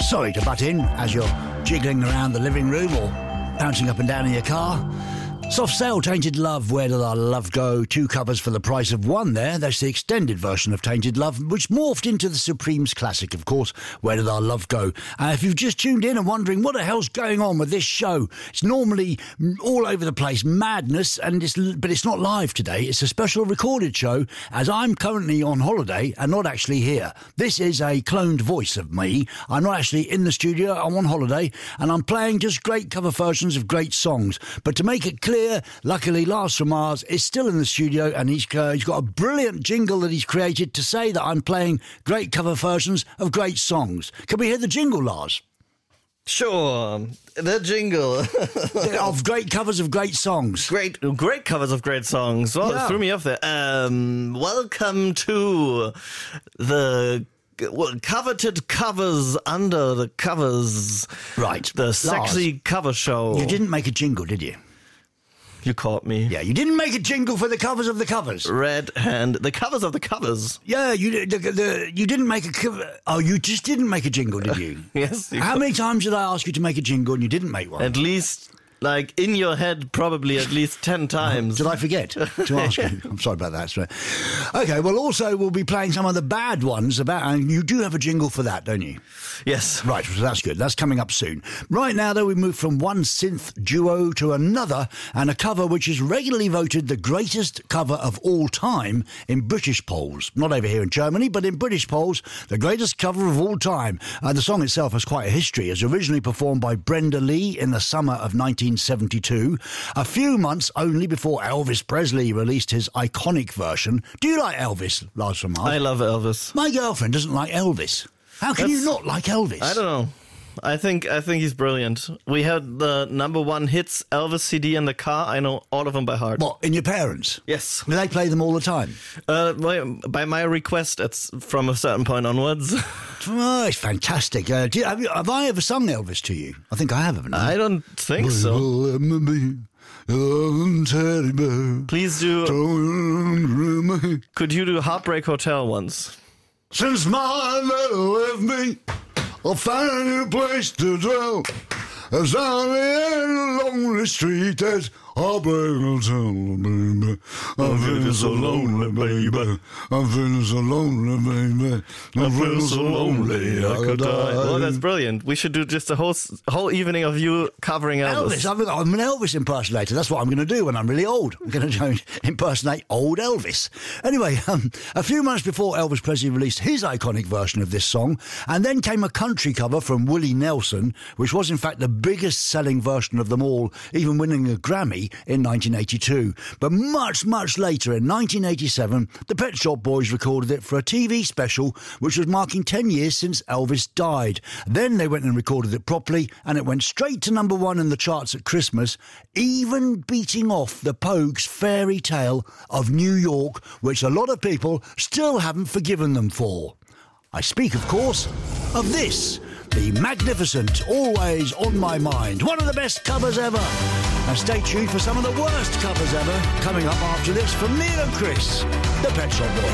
Sorry to butt in as you're jiggling around the living room or bouncing up and down in your car. Soft Cell, Tainted Love, Where Did Our Love Go? 2 covers for the price of 1 there. That's the extended version of Tainted Love, which morphed into the Supremes classic, of course, Where Did Our Love Go? If you've just tuned in and wondering what the hell's going on with this show, it's normally all over the place, madness, but it's not live today. It's a special recorded show, as I'm currently on holiday and not actually here. This is a cloned voice of me. I'm not actually in the studio. I'm on holiday, and I'm playing just great cover versions of great songs. But to make it clear, luckily, Lars from Mars is still in the studio, and he's got a brilliant jingle that he's created to say that I'm playing great cover versions of great songs. Can we hear the jingle, Lars? Sure, the jingle. Of great covers of great songs. Great covers of great songs. Well, Yeah. It threw me off there. Welcome to the coveted covers under the covers. Right. The sexy cover show. You didn't make a jingle, did you? You caught me. Yeah, you didn't make a jingle for the covers of the covers. Red hand. The covers of the covers. Yeah, you didn't make a cover. Oh, you just didn't make a jingle, did you? Yes. How many times did I ask you to make a jingle and you didn't make one? At least, like, in your head, probably at least 10 times. Did I forget to ask you? I'm sorry about that. Sorry. Okay, well, also, we'll be playing some of the bad ones and you do have a jingle for that, don't you? Yes. Right, so that's good. That's coming up soon. Right now, though, we move from one synth duo to another, and a cover which is regularly voted the greatest cover of all time in British polls. Not over here in Germany, but in British polls, the greatest cover of all time. The song itself has quite a history. It was originally performed by Brenda Lee in the summer of 1972, a few months only before Elvis Presley released his iconic version. Do you like Elvis, Lars from Mars? I love Elvis. My girlfriend doesn't like Elvis. How can you not like Elvis? I don't know. I think he's brilliant. We had the #1 hits Elvis CD in the car. I know all of them by heart. What, in your parents? Yes. Do they play them all the time? By my request, it's from a certain point onwards. Oh, it's fantastic. Have I ever sung Elvis to you? I think I have, haven't I? I don't think so. Please do. Could you do Heartbreak Hotel once? Since my love left me, I'll find a new place to dwell. As I'm in a lonely street, there's heartbreak hotel, baby. I'm feeling so lonely, baby. I'm feeling so lonely, baby. I'm feeling so lonely, I could die. Oh, that's brilliant. We should do just a whole evening of you covering Elvis. I'm an Elvis impersonator. That's what I'm going to do when I'm really old. I'm going to impersonate old Elvis. Anyway, a few months before Elvis Presley released his iconic version of this song, and then came a country cover from Willie Nelson, which was in fact the biggest selling version of them all, even winning a Grammy in 1982. But much, much later, in 1987, the Pet Shop Boys recorded it for a TV special, which was marking 10 years since Elvis died. Then they went and recorded it properly, and it went straight to #1 in the charts at Christmas, even beating off the Pogues' Fairy Tale of New York, which a lot of people still haven't forgiven them for. I speak, of course, of this, the magnificent Always on My Mind, one of the best covers ever. And stay tuned for some of the worst covers ever coming up after this from Neil and Chris, the Pet Shop Boys.